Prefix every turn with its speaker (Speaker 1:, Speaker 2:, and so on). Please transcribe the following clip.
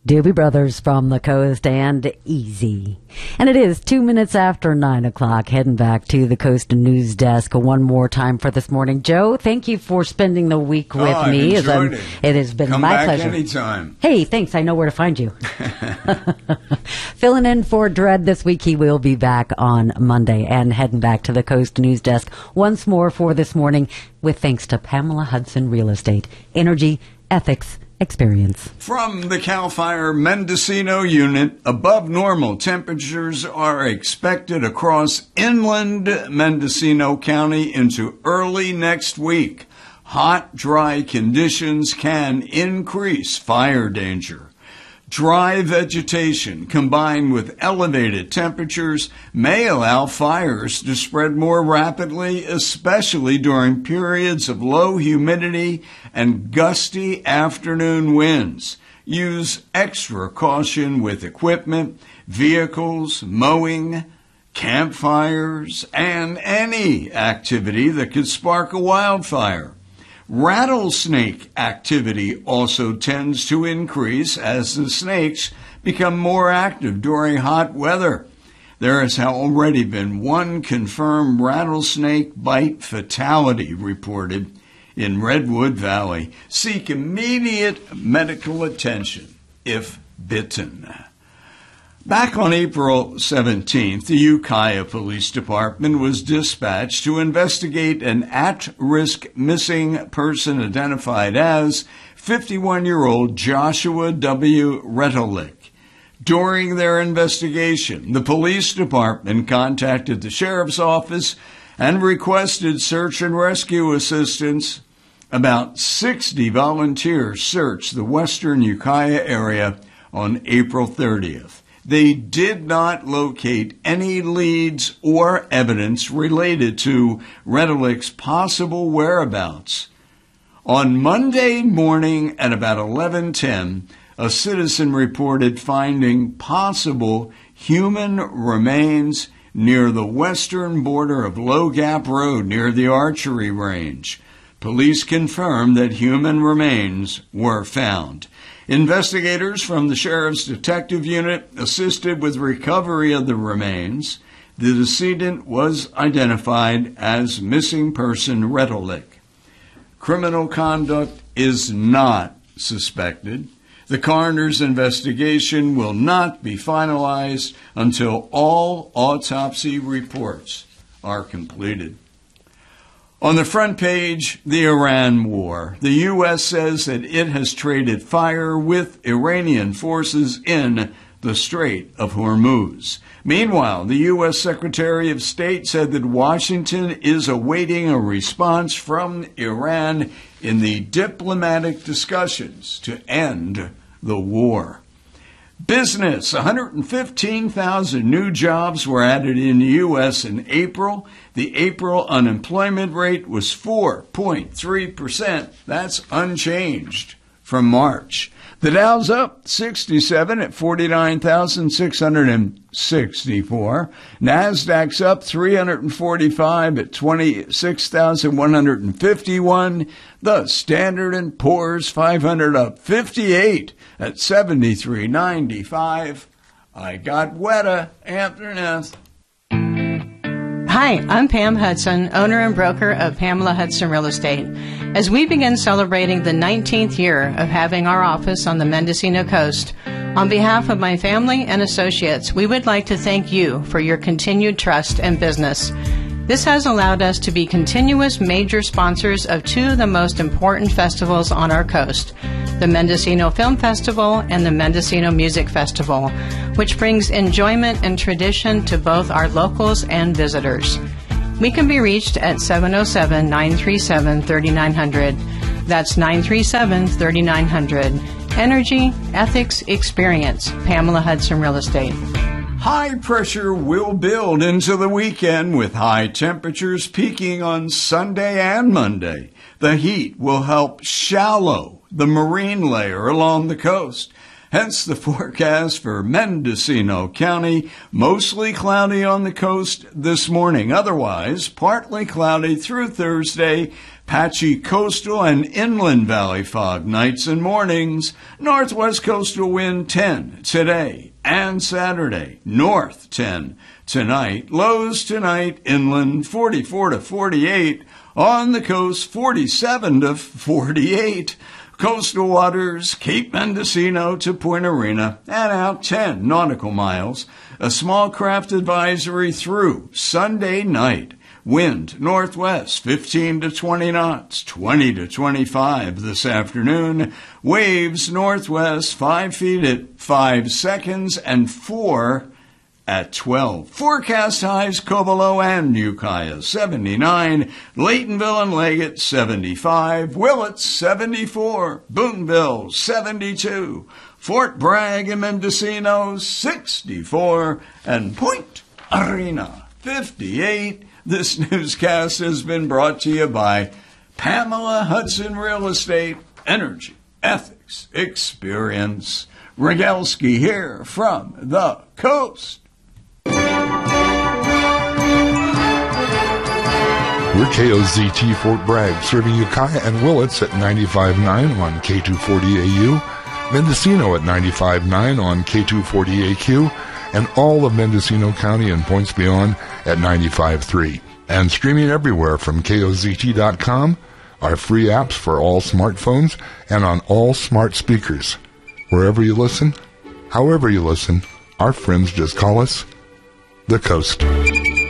Speaker 1: Doobie Brothers from the coast and Easy. And it is 2 minutes after 9 o'clock, heading back to the Coast News Desk one more time for this morning. Joe, thank you for spending the week with me.
Speaker 2: I've enjoyed it.
Speaker 1: It has been
Speaker 2: Come
Speaker 1: my
Speaker 2: back
Speaker 1: pleasure.
Speaker 2: Anytime.
Speaker 1: Hey, thanks. I know where to find you. Filling in for Dredd this week. He will be back on Monday, and heading back to the Coast News Desk once more for this morning with thanks to Pamela Hudson Real Estate, Energy, Ethics, Experience.
Speaker 2: From the CAL FIRE Mendocino unit, above normal temperatures are expected across inland Mendocino County into early next week. Hot, dry conditions can increase fire danger. Dry vegetation combined with elevated temperatures may allow fires to spread more rapidly, especially during periods of low humidity and gusty afternoon winds. Use extra caution with equipment, vehicles, mowing, campfires, and any activity that could spark a wildfire. Rattlesnake activity also tends to increase as the snakes become more active during hot weather. There has already been one confirmed rattlesnake bite fatality reported in Redwood Valley. Seek immediate medical attention if bitten. Back on April 17th, the Ukiah Police Department was dispatched to investigate an at-risk missing person identified as 51-year-old Joshua W. Retolick. During their investigation, the police department contacted the sheriff's office and requested search and rescue assistance. About 60 volunteers searched the western Ukiah area on April 30th. They did not locate any leads or evidence related to Retolick's possible whereabouts. On Monday morning at about 11:10, a citizen reported finding possible human remains near the western border of Low Gap Road near the archery range. Police confirmed that human remains were found. Investigators from the Sheriff's Detective Unit assisted with recovery of the remains. The decedent was identified as missing person Retolick. Criminal conduct is not suspected. The coroner's investigation will not be finalized until all autopsy reports are completed. On the front page, the Iran war. The U.S. says that it has traded fire with Iranian forces in the Strait of Hormuz. Meanwhile, the U.S. Secretary of State said that Washington is awaiting a response from Iran in the diplomatic discussions to end the war. Business, 115,000 new jobs were added in the U.S. in April. The April unemployment rate was 4.3%. That's unchanged from March. The Dow's up 67 at 49,664. NASDAQ's up 345 at 26,151. The Standard & Poor's 500 up 58 at 73.95. I got Weta afternoon.
Speaker 3: Hi, I'm Pam Hudson, owner and broker of Pamela Hudson Real Estate. As we begin celebrating the 19th year of having our office on the Mendocino coast, on behalf of my family and associates, we would like to thank you for your continued trust and business. This has allowed us to be continuous major sponsors of two of the most important festivals on our coast, the Mendocino Film Festival and the Mendocino Music Festival, which brings enjoyment and tradition to both our locals and visitors. We can be reached at 707-937-3900. That's 937-3900. Energy, Ethics, Experience, Pamela Hudson Real Estate.
Speaker 2: High pressure will build into the weekend with high temperatures peaking on Sunday and Monday. The heat will help shallow the marine layer along the coast. Hence the forecast for Mendocino County, mostly cloudy on the coast this morning. Otherwise, partly cloudy through Thursday, Patchy coastal and inland valley fog nights and mornings. Northwest coastal wind 10 today and Saturday. North 10 tonight. Lows tonight inland 44 to 48. On the coast 47 to 48. Coastal waters, Cape Mendocino to Point Arena, and out 10 nautical miles. A small craft advisory through Sunday night. Wind northwest 15 to 20 knots, 20 to 25 this afternoon. Waves northwest 5 feet at 5 seconds and 4 at 12. Forecast highs Covelo and Ukiah 79, Laytonville and Leggett 75, Willits 74, Boonville 72, Fort Bragg and Mendocino 64, and Point Arena 58. This newscast has been brought to you by Pamela Hudson Real Estate, Energy, Ethics, Experience. Rogalski here from the coast.
Speaker 4: We're KOZT Fort Bragg, serving Ukiah and Willits at 95.9 on K240AU, Mendocino at 95.9 on K240AQ, and all of Mendocino County and points beyond at 95.3. And streaming everywhere from KOZT.com, our free apps for all smartphones and on all smart speakers. Wherever you listen, however you listen, our friends just call us The Coast.